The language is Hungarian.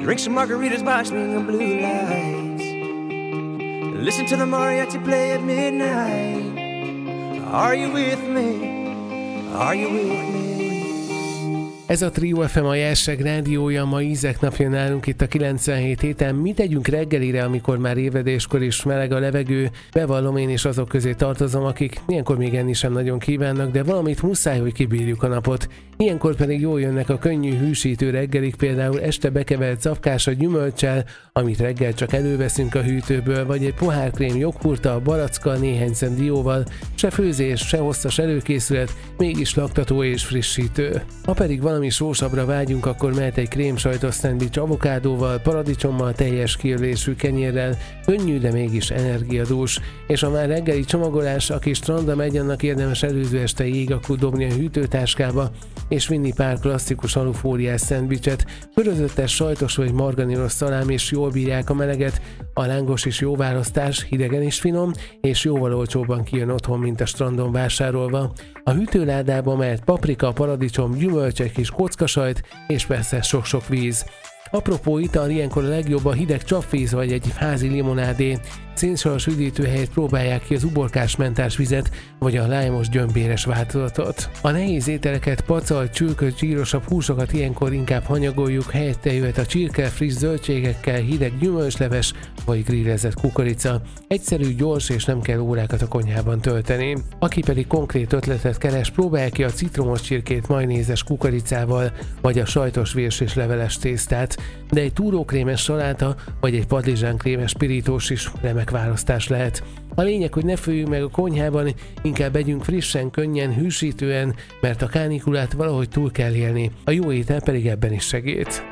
Drink some margaritas by swinging blue lights. Listen to the mariachi play at midnight. Are you with me? Are you with me? Ez a Trio FM a Jazseg rádiója, ma Ízek napja nálunk itt a 97 héten. Mit tegyünk reggelire, amikor már ébredéskor is meleg a levegő? Bevallom, én is azok közé tartozom, akik ilyenkor még enni sem nagyon kívánnak, de valamit muszáj, hogy kibírjuk a napot. Ilyenkor pedig jól jönnek a könnyű, hűsítő reggelik, például este bekevert zapkás a gyümölccsel, amit reggel csak előveszünk a hűtőből, vagy egy pohár krém joghurta, barackkal, néhány szem dióval, se főzés, se hosszas előkészület, mégis laktató és frissítő. Ha pedig valami sósabbra vágyunk, akkor mehet egy krémsajtos szendvics avokádóval, paradicsommal, teljes kiölésű kenyérrel, könnyű, de mégis energiadús. És a már reggeli csomagolás, aki strandra megy, annak érdemes előző este jégakut dobni a hűtőtáskába, és vinni pár klasszikus alufóliás szendvicset. Körözöttes, sajtos vagy margarínos szalám is jól bírják a meleget, a lángos is jó választás, hidegen is finom, és jóval olcsóbban kijön otthon, mint a strandon vásárolva. A hűtőládába mehet paprika, paradicsom, gyümölcs, egy kis kockasajt, és persze sok-sok víz. Apropó ital, ilyenkor a legjobb a hideg csapvíz vagy egy házi limonádé. Szénsalas üdítő helyett próbálják ki az uborkás mentás vizet, vagy a lájmos gyömbéres változatot. A nehéz ételeket, pacalt, csülkös, zsírosabb húsokat ilyenkor inkább hanyagoljuk, helyette jöhet a csirke, friss zöldségekkel, hideg gyümölcsleves vagy grillezett kukorica. Egyszerű, gyors és nem kell órákat a konyhában tölteni. Aki pedig konkrét ötletet keres, próbálja ki a citromos csirkét majnézes kukoricával, vagy a sajtos virs és leveles tésztát, de egy túrókrémes saláta vagy egy padlizsánkrémes pirítós is remek választás lehet. A lényeg, hogy ne főjünk meg a konyhában, inkább együnk frissen, könnyen, hűsítően, mert a kánikulát valahogy túl kell élni. A jó étel pedig ebben is segít.